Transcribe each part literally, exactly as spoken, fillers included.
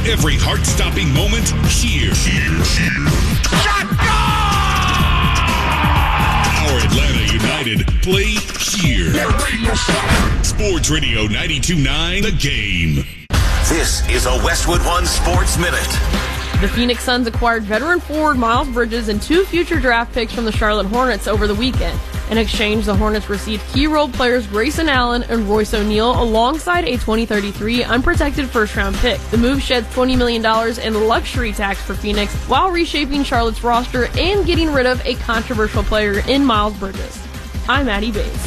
Every heart-stopping moment here. Here, here. Our Atlanta United play here. Sports Radio ninety-two point nine, The Game. This is a Westwood One Sports Minute. The Phoenix Suns acquired veteran forward Miles Bridges and two future draft picks from the Charlotte Hornets over the weekend. In exchange, the Hornets received key role players Grayson Allen and Royce O'Neal alongside a twenty thirty-three unprotected first-round pick. The move sheds twenty million dollars in luxury tax for Phoenix while reshaping Charlotte's roster and getting rid of a controversial player in Miles Bridges. I'm Addie Bates.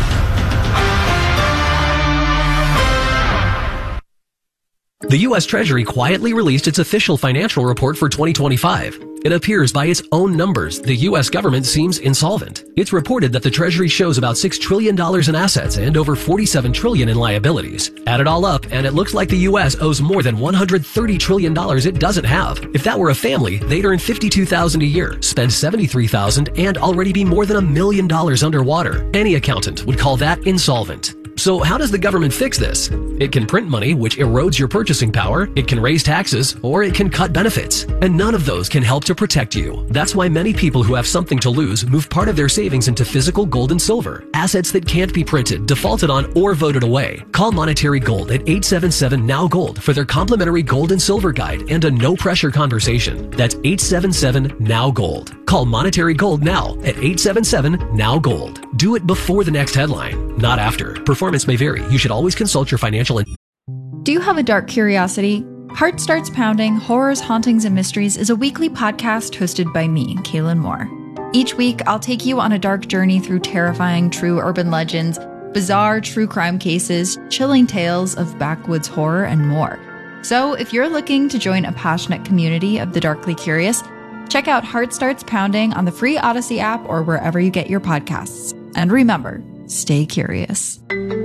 The U S Treasury quietly released its official financial report for twenty twenty-five. It appears by its own numbers, the U S government seems insolvent. It's reported that the Treasury shows about six trillion dollars in assets and over forty-seven trillion dollars in liabilities. Add it all up, and it looks like the U S owes more than one hundred thirty trillion dollars it doesn't have. If that were a family, they'd earn fifty-two thousand dollars a year, spend seventy-three thousand dollars, and already be more than a million dollars underwater. Any accountant would call that insolvent. So how does the government fix this? It can print money, which erodes your purchasing power, it can raise taxes, or it can cut benefits. And none of those can help to protect you. That's why many people who have something to lose move part of their savings into physical gold and silver, assets that can't be printed, defaulted on, or voted away. Call Monetary Gold at eight seven seven, N O W Gold for their complimentary gold and silver guide and a no-pressure conversation. That's eight seven seven, N O W Gold. Call Monetary Gold now at eight seven seven, N O W Gold. Do it before the next headline, not after. Performance may vary. You should always consult your financial... In- Do you have a dark curiosity? Heart Starts Pounding, Horrors, Hauntings, and Mysteries is a weekly podcast hosted by me, Kaylin Moore. Each week, I'll take you on a dark journey through terrifying true urban legends, bizarre true crime cases, chilling tales of backwoods horror, and more. So if you're looking to join a passionate community of the darkly curious, check out Heart Starts Pounding on the free Odyssey app or wherever you get your podcasts. And remember, stay curious.